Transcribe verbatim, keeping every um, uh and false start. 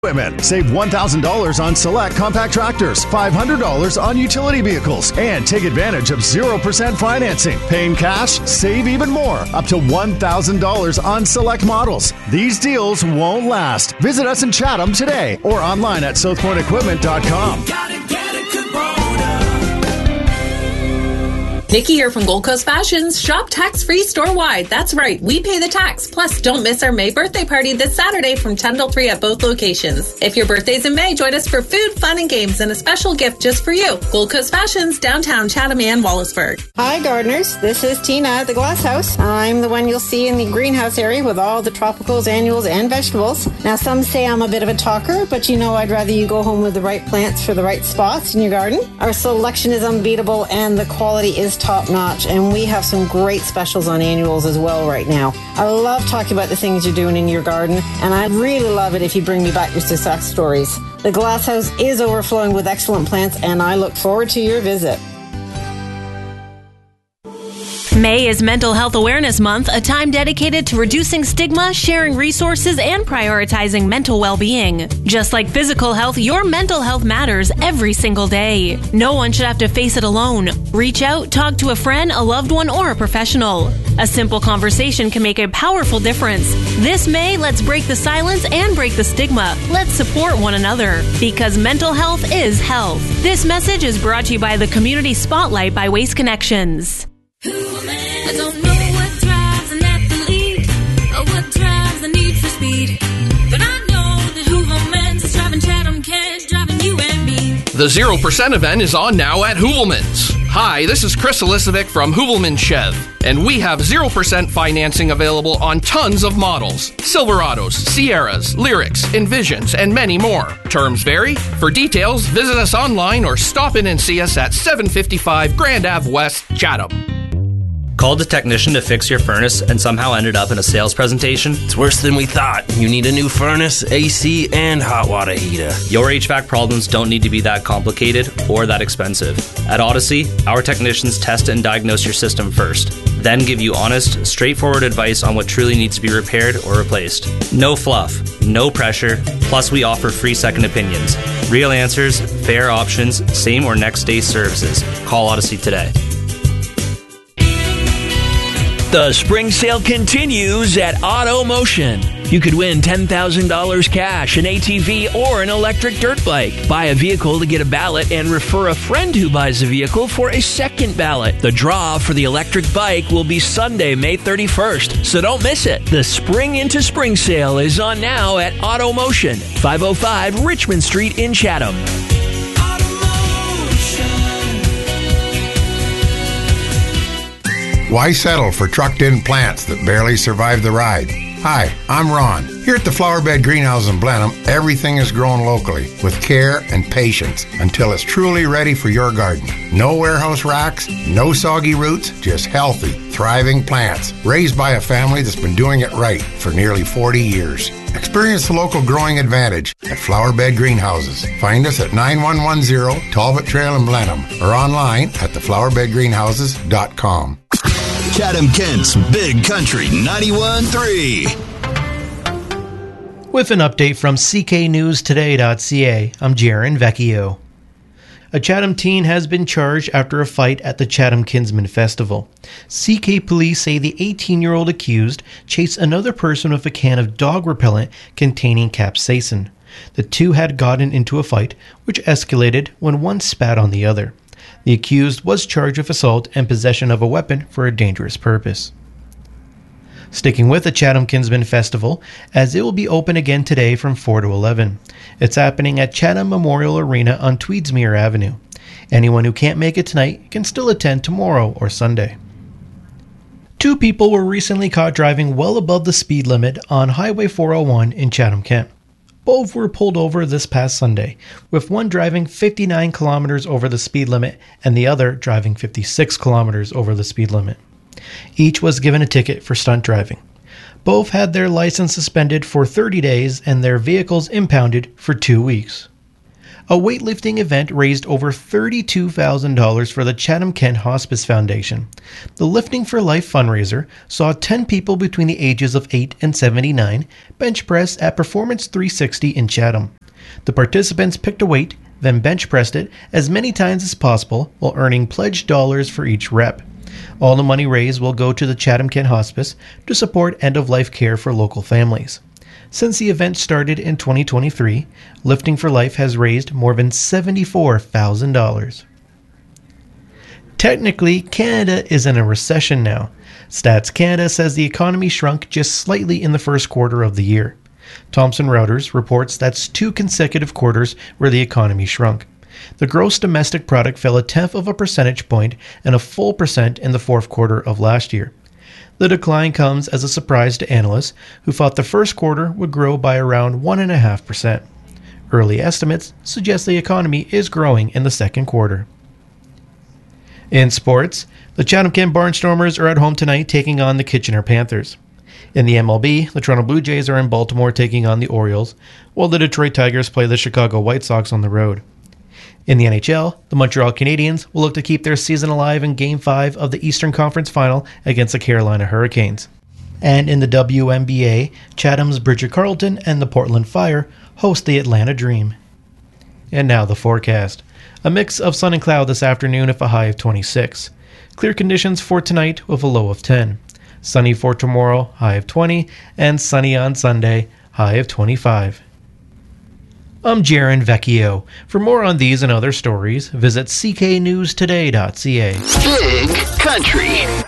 Equipment. Save one thousand dollars on select compact tractors, five hundred dollars on utility vehicles, and take advantage of zero percent financing. Paying cash, save even more, up to one thousand dollars on select models. These deals won't last. Visit us in Chatham today or online at south point equipment dot com. Nikki here from Gold Coast Fashions. Shop tax-free store-wide. That's right, we pay the tax. Plus, don't miss our May birthday party this Saturday from ten till three at both locations. If your birthday's in May, join us for food, fun, and games, and a special gift just for you. Gold Coast Fashions, downtown Chatham and Wallaceburg. Hi, gardeners. This is Tina at the Glass House. I'm the one you'll see in the greenhouse area with all the tropicals, annuals, and vegetables. Now, some say I'm a bit of a talker, but you know I'd rather you go home with the right plants for the right spots in your garden. Our selection is unbeatable, and the quality is top-notch, and we have some great specials on annuals as well right now. I love talking about the things you're doing in your garden, and I really love it if you bring me back your success stories. The Glass House is overflowing with excellent plants, and I look forward to your visit. May is Mental Health Awareness Month, a time dedicated to reducing stigma, sharing resources, and prioritizing mental well-being. Just like physical health, your mental health matters every single day. No one should have to face it alone. Reach out, talk to a friend, a loved one, or a professional. A simple conversation can make a powerful difference. This May, let's break the silence and break the stigma. Let's support one another, because mental health is health. This message is brought to you by the Community Spotlight by Waste Connections. I don't know what drives an athlete or what drives the need for speed, but I know that Hoovelman's is driving Chatham Kent, driving you and me. The zero percent event is on now at Hoovelman's. Hi, this is Chris Elisovic from Hoovelman Chev, and we have zero percent financing available on tons of models. Silverados, Sierras, Lyrics, Envisions, and many more. Terms vary. For details, visit us online or stop in and see us at seven fifty-five Grand Ave West, Chatham. Called a technician to fix your furnace and somehow ended up in a sales presentation? It's worse than we thought. You need a new furnace, A C, and hot water heater. Your H V A C problems don't need to be that complicated or that expensive. At Odyssey, our technicians test and diagnose your system first, then give you honest, straightforward advice on what truly needs to be repaired or replaced. No fluff, no pressure, plus we offer free second opinions. Real answers, fair options, same or next day services. Call Odyssey today. The spring sale continues at Auto Motion. You could win ten thousand dollars cash, an A T V, or an electric dirt bike. Buy a vehicle to get a ballot and refer a friend who buys a vehicle for a second ballot. The draw for the electric bike will be Sunday, May thirty-first, so don't miss it. The Spring into Spring sale is on now at Auto Motion, five oh five Richmond Street in Chatham. Why settle for trucked-in plants that barely survive the ride? Hi, I'm Ron. Here at the Flowerbed Greenhouse in Blenheim, everything is grown locally with care and patience until it's truly ready for your garden. No warehouse racks, no soggy roots, just healthy, thriving plants raised by a family that's been doing it right for nearly forty years. Experience the local growing advantage at Flowerbed Greenhouses. Find us at nine one one zero Talbot Trail in Blenheim or online at the flowerbed greenhouses dot com. Chatham Kent's Big Country ninety-one point three. With an update from C K News Today dot C A, I'm Jaron Vecchio. A Chatham teen has been charged after a fight at the Chatham Kinsman Festival. C K police say the eighteen-year-old accused chased another person with a can of dog repellent containing capsaicin. The two had gotten into a fight, which escalated when one spat on the other. The accused was charged with assault and possession of a weapon for a dangerous purpose. Sticking with the Chatham Kinsman Festival, as it will be open again today from four to eleven. It's happening at Chatham Memorial Arena on Tweedsmuir Avenue. Anyone who can't make it tonight can still attend tomorrow or Sunday. Two people were recently caught driving well above the speed limit on Highway four oh one in Chatham, Kent. Both were pulled over this past Sunday, with one driving fifty-nine kilometers over the speed limit and the other driving fifty-six kilometers over the speed limit. Each was given a ticket for stunt driving. Both had their license suspended for thirty days and their vehicles impounded for two weeks. A weightlifting event raised over thirty-two thousand dollars for the Chatham-Kent Hospice Foundation. The Lifting for Life fundraiser saw ten people between the ages of eight and seventy-nine bench press at Performance three sixty in Chatham. The participants picked a weight, then bench pressed it as many times as possible while earning pledged dollars for each rep. All the money raised will go to the Chatham-Kent Hospice to support end-of-life care for local families. Since the event started in twenty twenty-three, Lifting for Life has raised more than seventy-four thousand dollars. Technically, Canada is in a recession now. Stats Canada says the economy shrunk just slightly in the first quarter of the year. Thomson Reuters reports that's two consecutive quarters where the economy shrunk. The gross domestic product fell a tenth of a percentage point and a full percent in the fourth quarter of last year. The decline comes as a surprise to analysts who thought the first quarter would grow by around one point five percent. Early estimates suggest the economy is growing in the second quarter. In sports, the Chatham-Kent Barnstormers are at home tonight taking on the Kitchener Panthers. In the M L B, the Toronto Blue Jays are in Baltimore taking on the Orioles, while the Detroit Tigers play the Chicago White Sox on the road. In the N H L, the Montreal Canadiens will look to keep their season alive in Game five of the Eastern Conference Final against the Carolina Hurricanes. And in the W N B A, Chatham's Bridget Carleton and the Portland Fire host the Atlanta Dream. And now the forecast. A mix of sun and cloud this afternoon with a high of twenty-six. Clear conditions for tonight with a low of ten. Sunny for tomorrow, high of twenty. And sunny on Sunday, high of twenty-five. I'm Jaron Vecchio. For more on these and other stories, visit c k news today dot c a. Big Country